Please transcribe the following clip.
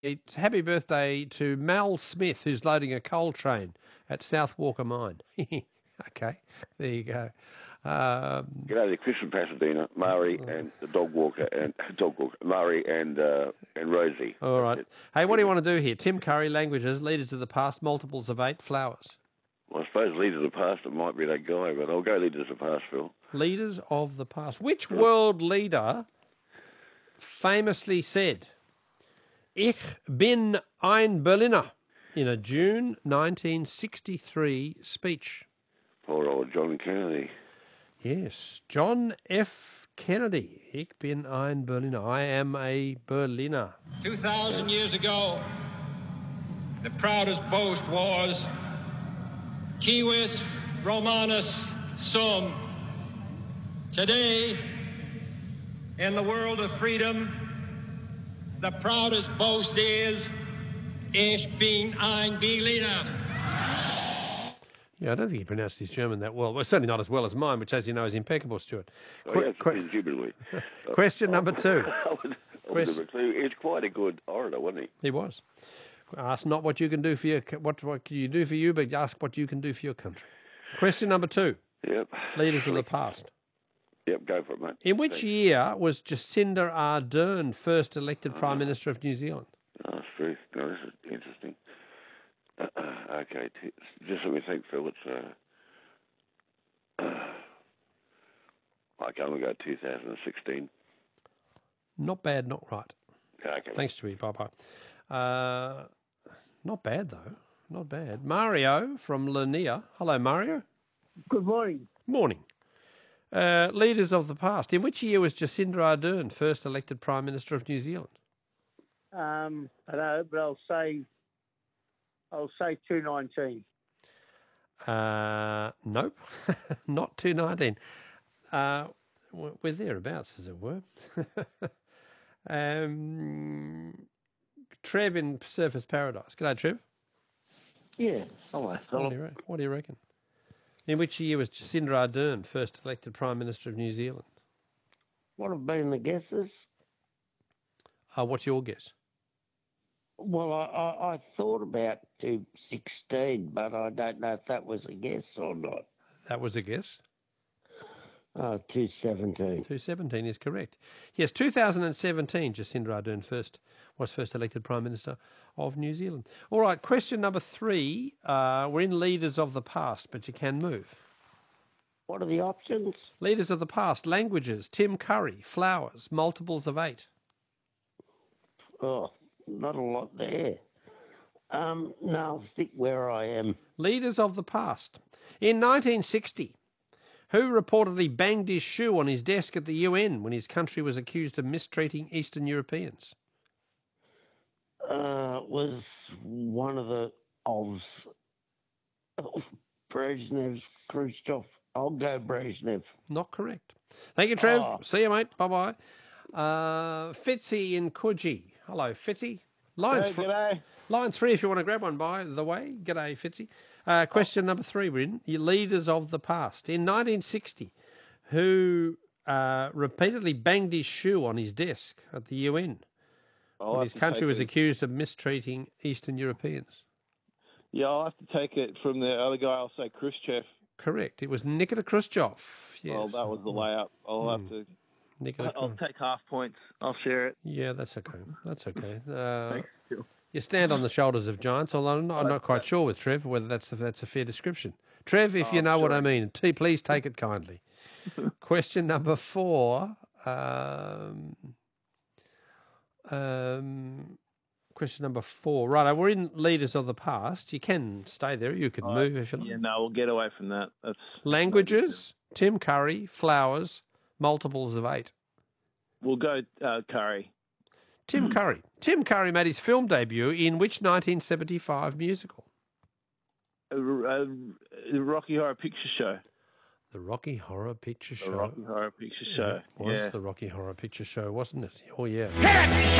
It's happy birthday to Mal Smith, who's loading a coal train at South Walker Mine. Okay, there you go. G'day to Chris from Pasadena, Murray and the Murray and Rosie. All right. Hey, what do you want to do here? Tim Curry, languages, leaders of the past, multiples of 8, flowers. Well, I suppose leaders of the past, it might be that guy, but I'll go leaders of the past, Phil. Leaders of the past. Which world leader famously said, "Ich bin ein Berliner," in a June 1963 speech? Poor old John Kennedy. Yes, John F. Kennedy. Ich bin ein Berliner. I am a Berliner. 2,000 years ago, the proudest boast was Civis Romanus Sum. Today, in the world of freedom, the proudest boast is Ich bin ein Berliner. Yeah, I don't think he pronounced his German that well. Well, certainly not as well as mine, which, as you know, is impeccable, Stuart. Question number 2. He's quite a good orator, wasn't he? He was. Ask not what you can do for your what can you do for you, but ask what you can do for your country. Question number 2. Yep. Leaders of the past. Yep, go for it, mate. In which year was Jacinda Ardern first elected Prime Minister of New Zealand? Oh, that's true. No, this is interesting. Okay, just let me think, Phil. It's I can go 2016. Not bad, not right. Okay. Thanks, Stewie. Bye-bye. Not bad, though. Not bad. Mario from Lanier. Hello, Mario. Good morning. Morning. Leaders of the past. In which year was Jacinda Ardern first elected Prime Minister of New Zealand? I know, but I'll say 219. Nope, not 219. We're thereabouts, as it were. Trev in Surfers Paradise. G'day, Trev. Yeah, hello. What do you reckon? In which year was Jacinda Ardern first elected Prime Minister of New Zealand? What have been the guesses? What's your guess? Well, I thought about 216, but I don't know if that was a guess or not. That was a guess? 217. 217 is correct. Yes, 2017, Jacinda Ardern was first elected Prime Minister of New Zealand. All right, question number 3. We're in leaders of the past, but you can move. What are the options? Leaders of the past, languages, Tim Curry, flowers, multiples of 8. Oh, not a lot there. No, I'll stick where I am. Leaders of the past. In 1960, who reportedly banged his shoe on his desk at the UN when his country was accused of mistreating Eastern Europeans? Was one of the Brezhnev, Khrushchev. I'll go Brezhnev. Not correct. Thank you, Trev. See you, mate. Bye-bye. Fitzy in Coogee. Hello, Fitzy. G'day. Line 3 if you want to grab one, by the way. G'day, Fitzy. Question number 3 we're in. Your leaders of the past. In 1960, who repeatedly banged his shoe on his desk at the UN when his country was accused of mistreating Eastern Europeans? Yeah, I'll have to take it from the other guy. I'll say Khrushchev. Correct. It was Nikita Khrushchev. Yes. Well, that was the layup. I'll have to... I'll take half points. I'll share it. Yeah, that's okay. That's okay. Thanks. You stand on the shoulders of giants, although I'm not quite sure with Trev whether that's a fair description. Trev, if you know what I mean, please take it kindly. Question number 4. Question number 4. Right, we're in leaders of the past. You can stay there. You can move if you like. Yeah, no, we'll get away from that. That's languages, Tim Curry, flowers, multiples of 8. We'll go Curry. Tim Curry. Tim Curry made his film debut in which 1975 musical? The Rocky Horror Picture Show. The Rocky Horror Picture Show. The Rocky Horror Picture Show. It was the Rocky Horror Picture Show, wasn't it? Oh, yeah. Hit it!